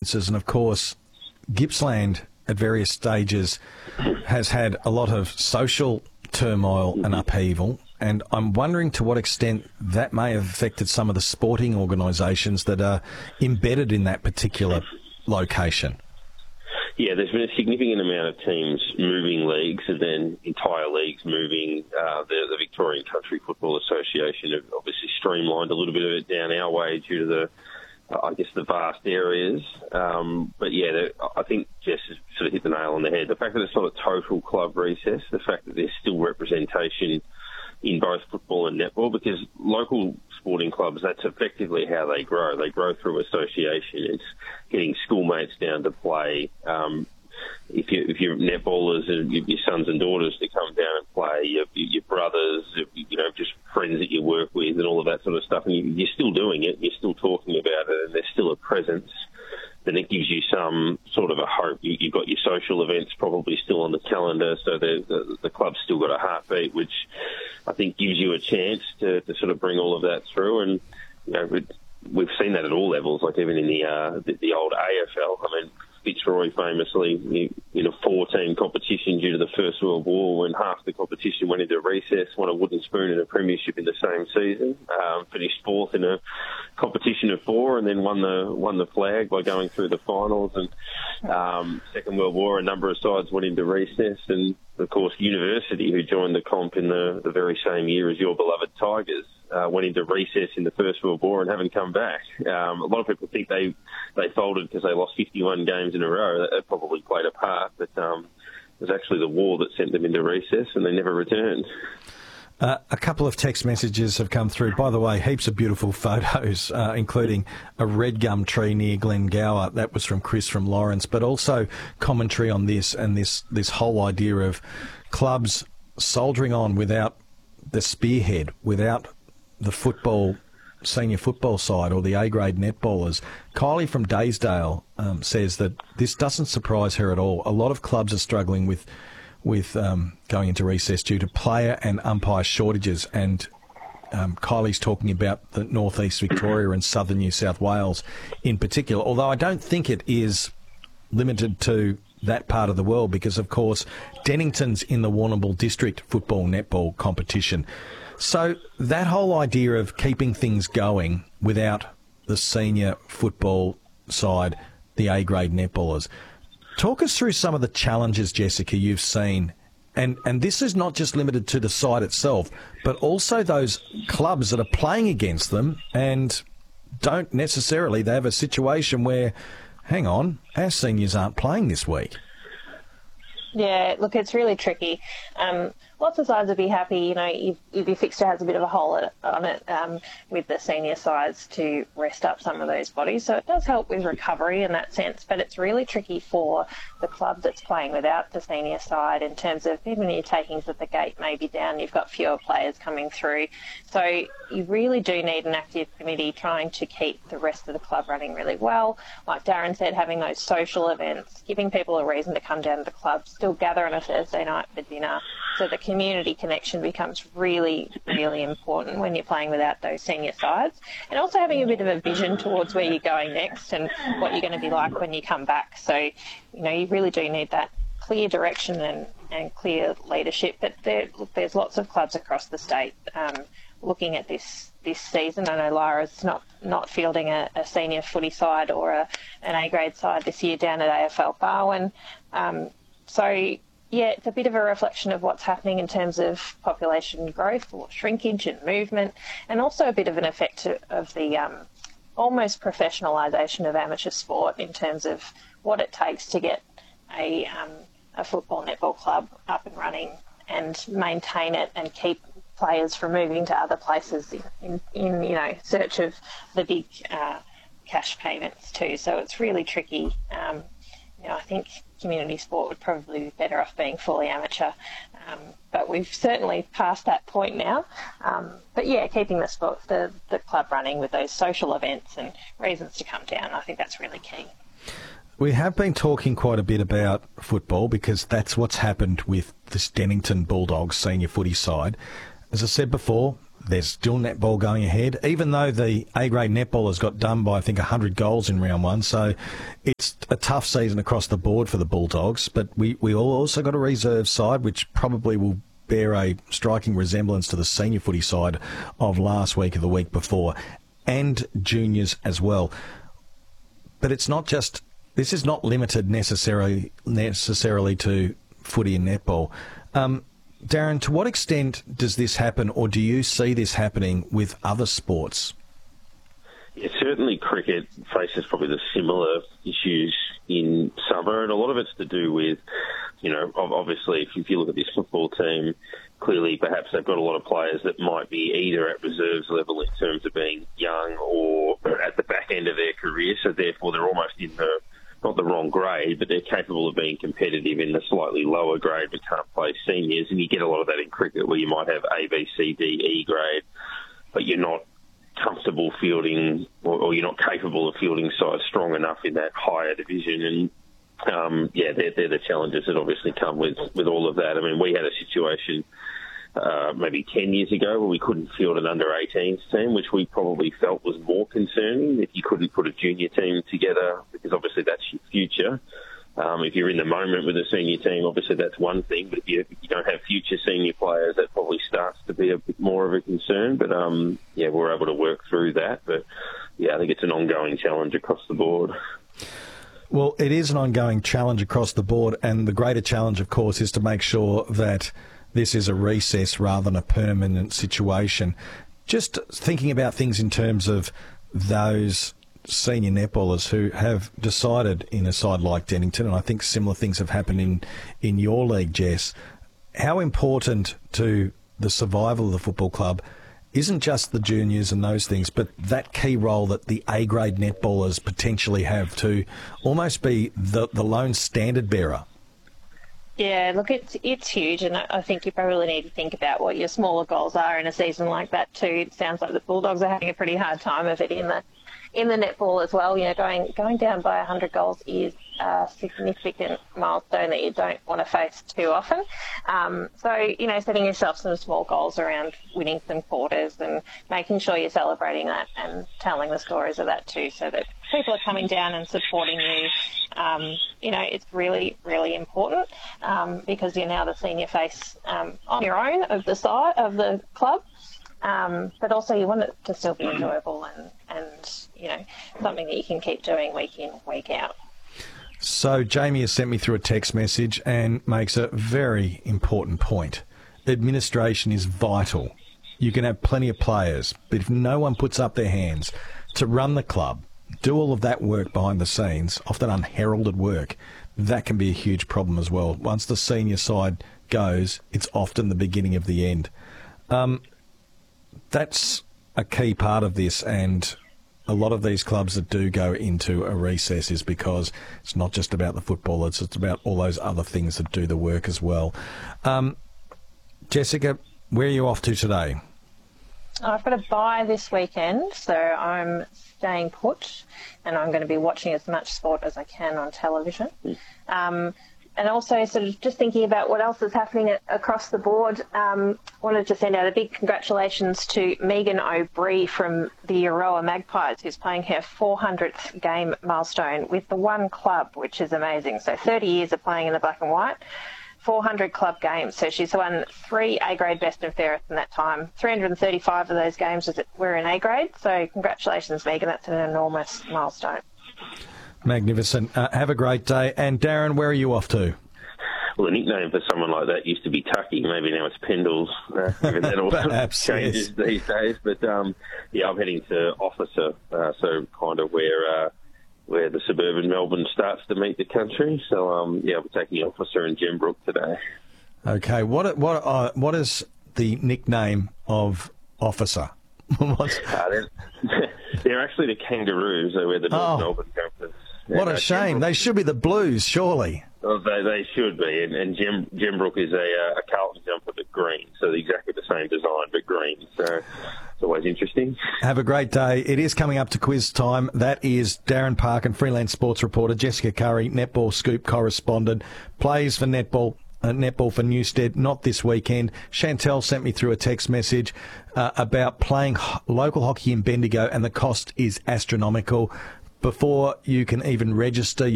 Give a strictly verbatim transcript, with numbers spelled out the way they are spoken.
And of course, Gippsland at various stages has had a lot of social turmoil and upheaval. And I'm wondering to what extent that may have affected some of the sporting organisations that are embedded in that particular location. Yeah, there's been a significant amount of teams moving leagues and then entire leagues moving. Uh, the, the Victorian Country Football Association have obviously streamlined a little bit of it down our way due to the, uh, I guess, the vast areas. Um, but yeah, I think Jess has sort of hit the nail on the head. The fact that it's not a total club recess, the fact that there's still representation in both football and netball, because local sporting clubs, that's effectively how they grow. They grow through association. It's getting schoolmates down to play. Um, if, you, if you're netballers and your sons and daughters to come down and play, your, your brothers, you know, just friends that you work with and all of that sort of stuff, and you, you're still doing it, you're still talking about it, and there's still a presence, then it gives you some sort of a hope. You, you've got your social events probably still on the calendar, so the, the, the club's still got a heartbeat, which I think gives you a chance to, to sort of bring all of that through. And you know, we've seen that at all levels, like even in the uh, the, the old A F L. I mean, Fitzroy famously in a four-team competition due to the First World War, when half the competition went into recess, won a wooden spoon in a premiership in the same season, um, finished fourth in a competition of four, and then won the won the flag by going through the finals. And um, Second World War, a number of sides went into recess, and of course University, who joined the comp in the, the very same year as your beloved Tigers, uh, went into recess in the First World War and haven't come back. Um, a lot of people think they they folded because they lost fifty-one games in a row. That, that probably played a part, but um, it was actually the war that sent them into recess, and they never returned. Uh, a couple of text messages have come through. By the way, heaps of beautiful photos, uh, including a red gum tree near Glengower. That was from Chris from Lawrence, but also commentary on this and this, this whole idea of clubs soldiering on without the spearhead, without the football, senior football side or the A-grade netballers. Kylie from Daysdale um, says that this doesn't surprise her at all. A lot of clubs are struggling with with um, going into recess due to player and umpire shortages, and um, Kylie's talking about the northeast Victoria and southern New South Wales in particular, although I don't think it is limited to that part of the world, because of course Dennington's in the Warrnambool District football netball competition. So that whole idea of keeping things going without the senior football side, the A-grade netballers. Talk us through some of the challenges, Jessica, you've seen. And and this is not just limited to the side itself, but also those clubs that are playing against them and don't necessarily, they have a situation where, hang on, our seniors aren't playing this week. Yeah, look, it's really tricky. Um, lots of sides would be happy, you know, if, if your fixture has a bit of a hole on it um, with the senior sides to rest up some of those bodies. So it does help with recovery in that sense, but it's really tricky for the club that's playing without the senior side in terms of even your takings at the gate may be down, you've got fewer players coming through. So you really do need an active committee trying to keep the rest of the club running really well. Like Darren said, having those social events, giving people a reason to come down to the club, still gather on a Thursday night for dinner. So the community connection becomes really, really important when you're playing without those senior sides. And also having a bit of a vision towards where you're going next and what you're going to be like when you come back. So, you know, you really do need that clear direction and, and clear leadership. But there, look, there's lots of clubs across the state um, looking at this this season. I know Lara's not, not fielding a, a senior footy side or a, an A-grade side this year down at A F L Barwon. Um, so... Yeah, it's a bit of a reflection of what's happening in terms of population growth or shrinkage and movement, and also a bit of an effect of the um, almost professionalisation of amateur sport in terms of what it takes to get a, um, a football netball club up and running and maintain it and keep players from moving to other places in, in, in you know, search of the big uh, cash payments too. So it's really tricky. Um, you know, I think community sport would probably be better off being fully amateur, um, but we've certainly passed that point now. Um, but yeah, keeping the sport, the, the club running with those social events and reasons to come down, I think that's really key. We have been talking quite a bit about football because that's what's happened with this Dennington Bulldogs senior footy side. As I said before, there's still netball going ahead, even though the A-grade netballers got done by, I think, one hundred goals in round one. So it's a tough season across the board for the Bulldogs. But we, we also got a reserve side, which probably will bear a striking resemblance to the senior footy side of last week or the week before, and juniors as well. But it's not just, this is not limited necessarily necessarily to footy and netball. Um, Darren, to what extent does this happen, or do you see this happening with other sports? Yeah, certainly cricket faces probably the similar issues in summer, and a lot of it's to do with, you know, obviously if you look at this football team, clearly perhaps they've got a lot of players that might be either at reserves level in terms of being young or at the back end of their career, so therefore they're almost in the, not the wrong grade, but they're capable of being competitive in the slightly lower grade but can't play seniors. And you get a lot of that in cricket where you might have A, B, C, D, E grade, but you're not comfortable fielding or, or you're not capable of fielding sides strong enough in that higher division. And um, yeah, they're, they're the challenges that obviously come with, with all of that. I mean, we had a situation Uh, maybe ten years ago where we couldn't field an under eighteens team, which we probably felt was more concerning if you couldn't put a junior team together, because obviously that's your future. Um, if you're in the moment with a senior team, obviously that's one thing, but if you, if you don't have future senior players, that probably starts to be a bit more of a concern. But um, yeah, we're able to work through that. But yeah, I think it's an ongoing challenge across the board. Well, it is an ongoing challenge across the board, and the greater challenge, of course, is to make sure that this is a recess rather than a permanent situation. Just thinking about things in terms of those senior netballers who have decided in a side like Dennington, and I think similar things have happened in, in your league, Jess, how important to the survival of the football club isn't just the juniors and those things, but that key role that the A-grade netballers potentially have to almost be the, the lone standard bearer. Yeah, look, it's it's huge, and I think you probably need to think about what your smaller goals are in a season like that too. It sounds like the Bulldogs are having a pretty hard time of it in the in the netball as well. You know, going going down by one hundred goals is a significant milestone that you don't want to face too often. Um, so, you know, setting yourself some small goals around winning some quarters and making sure you're celebrating that and telling the stories of that too, so that people are coming down and supporting you. Um, you know, it's really, really important um, because you're now the senior face um, on your own of the side of the club. Um, but also you want it to still be enjoyable and, and, you know, something that you can keep doing week in, week out. So Jamie has sent me through a text message and makes a very important point. Administration is vital. You can have plenty of players, but if no one puts up their hands to run the club, do all of that work behind the scenes, often unheralded work, that can be a huge problem as well. Once the senior side goes, it's often the beginning of the end. Um, that's a key part of this, and a lot of these clubs that do go into a recess is because it's not just about the footballers, it's about all those other things that do the work as well. Um, Jessica, where are you off to today? I've got a bye this weekend, so I'm staying put, and I'm going to be watching as much sport as I can on television. Um, and also sort of just thinking about what else is happening at, across the board, um, wanted to send out a big congratulations to Megan O'Bree from the Euroa Magpies, who's playing her four hundredth game milestone with the one club, which is amazing. So thirty years of playing in the black and white. four hundred club games. So she's won three A-grade best and fairest in that time. three hundred thirty-five of those games were in A-grade. So congratulations, Megan. That's an enormous milestone. Magnificent. Uh, have a great day. And Darren, where are you off to? Well, the nickname for someone like that used to be Tucky. Maybe now it's Pendles. Uh, even that all Perhaps, changes yes. these days. But um, yeah, I'm heading to Officer, uh, so kind of where... Uh, where the suburban Melbourne starts to meet the country. So, um, yeah, we're taking Officer in Gembrook today. Okay, what what uh, what is the nickname of Officer? uh, they're, they're actually the Kangaroos, so where the North oh, Melbourne Gophers. What a shame. Gembrook. They should be the Blues, surely. Well, they, they should be, and, and Gem, Gembrook is a, uh, a Carlton jumper, but green, so exactly the same design, but green. So it's always interesting. Have a great day. It is coming up to quiz time. That is Darren Parkin, freelance sports reporter, Jessica Curry, netball scoop correspondent, plays for netball uh, netball for Newstead, not this weekend. Chantel sent me through a text message uh, about playing ho- local hockey in Bendigo, and the cost is astronomical. Before you can even register,